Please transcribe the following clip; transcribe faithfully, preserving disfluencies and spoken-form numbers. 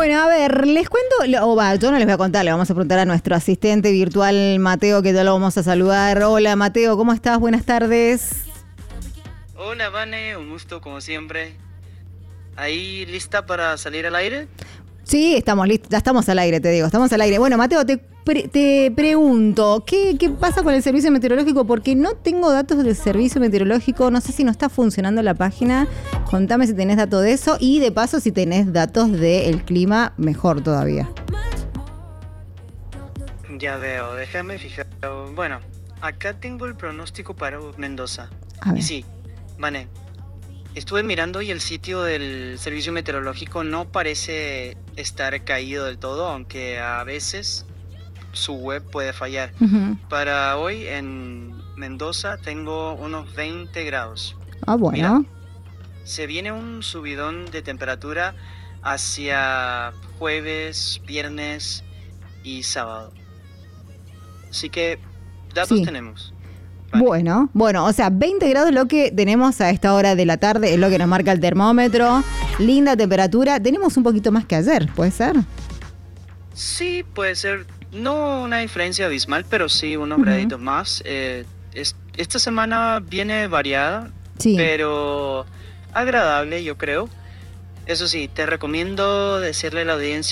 Bueno, a ver, les cuento, o va, yo no les voy a contar, le vamos a preguntar a nuestro asistente virtual Mateo, que ya lo vamos a saludar. Hola Mateo, ¿cómo estás? Buenas tardes. Hola Vane, un gusto como siempre. ¿Ahí lista para salir al aire? Sí, estamos listos, ya estamos al aire, te digo, estamos al aire. Bueno, Mateo, te, pre- te pregunto, ¿qué, ¿qué pasa con el servicio meteorológico? Porque no tengo datos del servicio meteorológico, no sé si no está funcionando la página. Contame si tenés datos de eso y de paso si tenés datos del clima, mejor todavía. Ya veo, déjame fijar. Bueno, acá tengo el pronóstico para Mendoza. A ver. Y sí, Vane, estuve mirando y el sitio del servicio meteorológico no parece estar caído del todo, aunque a veces su web puede fallar. Uh-huh. Para hoy en Mendoza tengo unos veinte grados. Ah, bueno. Mira, se viene un subidón de temperatura hacia jueves, viernes y sábado. Así que datos Sí. tenemos. Vale. Bueno, bueno, o sea, veinte grados lo que tenemos a esta hora de la tarde, es lo que nos marca el termómetro. Linda temperatura. Tenemos un poquito más que ayer, ¿puede ser? Sí, puede ser, no una diferencia abismal, pero sí unos Uh-huh. graditos más. Eh, es- esta semana viene variada, Sí. pero agradable, yo creo. Eso sí, te recomiendo decirle a la audiencia